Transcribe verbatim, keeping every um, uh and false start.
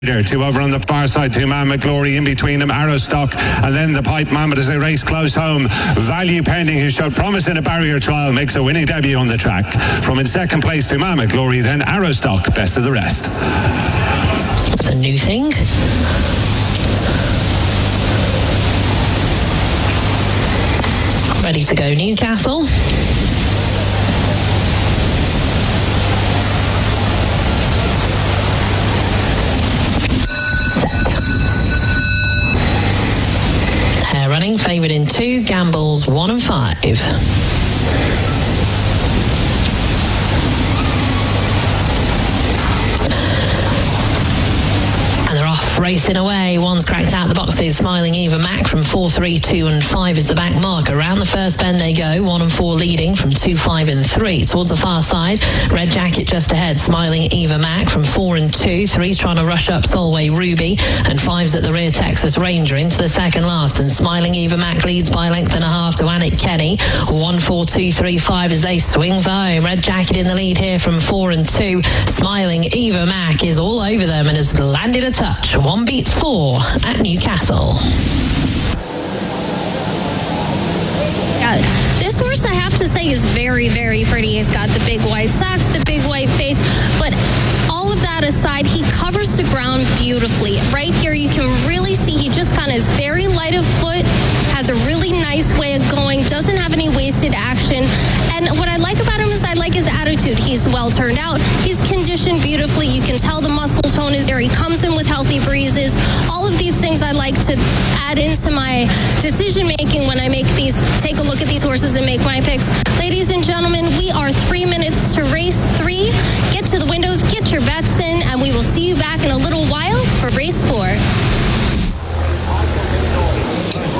Two over on the far side, Two Man McGlory in between them, Arrowstock, and then the Pipe Mammoth as they race close home. Value Pending, who showed promise in a barrier trial, makes a winning debut on the track. From in second place, Two Man McGlory, then Arrowstock, best of the rest. That's a new thing. Ready to go, Newcastle. Running, favourite in two, gambles one and five. And they're off, racing away. One's cracked out the boxes. Smiling Eva Mac from four, three, two and five is the back mark. Around the first bend they go. One and four leading from two, five and three. Towards the far side, Red Jacket just ahead. Smiling Eva Mac from four and two. Three's trying to rush up Solway Ruby. And five's at the rear, Texas Ranger into the second last. And Smiling Eva Mac leads by a length and a half to Anik Kenny. One, four, two, three, five as they swing for home. Red Jacket in the lead here from four and two. Smiling Eva Mac is all over them and has landed a touch. One beats four at Newcastle. Yeah, this horse, I have to say, is very, very pretty. He's got the big white socks, the big white face, but all of that aside, he covers the ground beautifully. Right here, you can really see he just kind of is very light of foot, has a really nice way of going, doesn't have any wasted action. And what I like about him is I like his attitude. He's well turned out. He's conditioned beautifully. You can tell the muscle tone is there. He comes in with healthy breezes. All of these things I like to add into my decision making when I make these, take a look at these horses and make my picks. Ladies and gentlemen, we are three minutes to race three. Get to the windows, get your bets in, and we will see you back in a little while